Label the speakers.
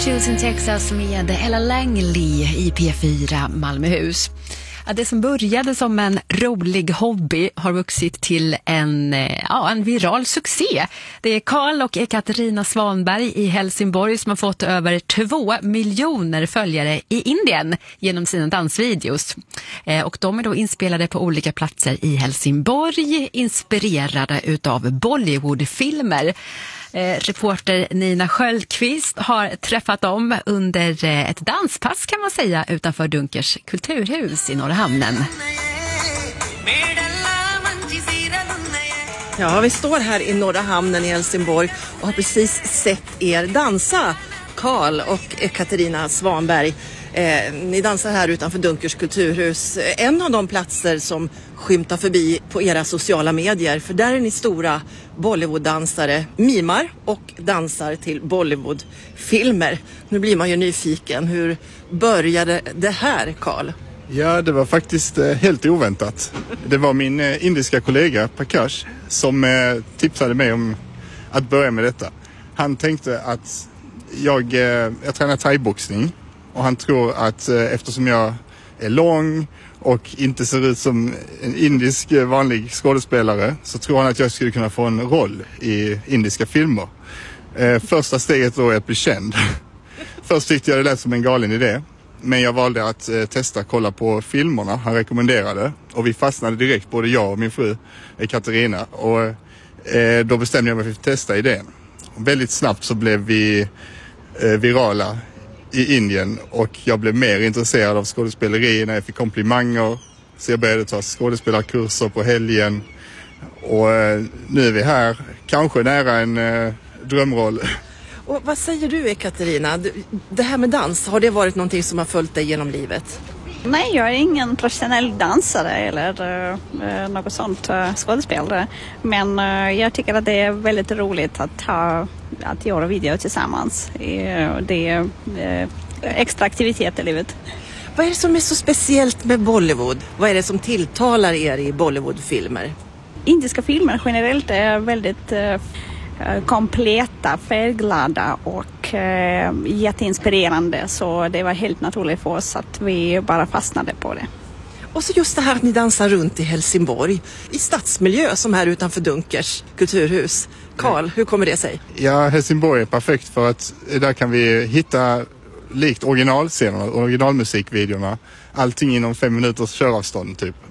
Speaker 1: Choosing Texas med Ella Langley i P4 Malmöhus. Det som började som en rolig hobby har vuxit till en viral succé. Det är Carl och Katarina Svanberg i Helsingborg som har fått över 2 miljoner följare i Indien genom sina dansvideos. Och de är då inspelade på olika platser i Helsingborg, inspirerade utav Bollywoodfilmer. Reporter Nina Sköldqvist har träffat dem under ett danspass kan man säga utanför Dunkers kulturhus i Norra Hamnen.
Speaker 2: Ja, vi står här i Norra Hamnen i Helsingborg och har precis sett er dansa, Carl och Katarina Svanberg. Ni dansar här utanför Dunkers kulturhus. En av de platser som skymtar förbi på era sociala medier. För där är ni stora Bollywood-dansare, mimar och dansar till Bollywood-filmer. Nu blir man ju nyfiken. Hur började det här, Carl?
Speaker 3: Ja, det var faktiskt helt oväntat. Det var min indiska kollega Prakash som tipsade mig om att börja med detta. Han tänkte att jag tränar thaiboxning. Och han tror att eftersom jag är lång och inte ser ut som en indisk vanlig skådespelare så tror han att jag skulle kunna få en roll i indiska filmer. Första steget då är att bli känd. Först tyckte jag det lät som en galen idé. Men jag valde att kolla på filmerna han rekommenderade. Och vi fastnade direkt, både jag och min fru Katarina. Och då bestämde jag mig för att testa idén. Och väldigt snabbt så blev vi virala i Indien och jag blev mer intresserad av skådespeleri när jag fick komplimanger. Så jag började ta skådespelarkurser på helgen. Och nu är vi här, kanske nära en drömroll.
Speaker 2: Och vad säger du, Katarina? Det här med dans, har det varit någonting som har följt dig genom livet?
Speaker 4: Nej, jag är ingen professionell dansare eller något sånt skådespelare. Men jag tycker att det är väldigt roligt att göra video tillsammans. Det är extra aktivitet i livet.
Speaker 2: Vad är det som är så speciellt med Bollywood? Vad är det som tilltalar er i Bollywoodfilmer?
Speaker 4: Indiska filmer generellt är väldigt kompletta, färgglada och jätteinspirerande. Så det var helt naturligt för oss att vi bara fastnade på det.
Speaker 2: Och så just det här att ni dansar runt i Helsingborg i stadsmiljö som här utanför Dunkers kulturhus. Carl, hur kommer det sig?
Speaker 3: Ja, Helsingborg är perfekt för att där kan vi hitta likt originalscenerna, originalmusikvideorna. Allting inom 5 minuters köravstånd typ.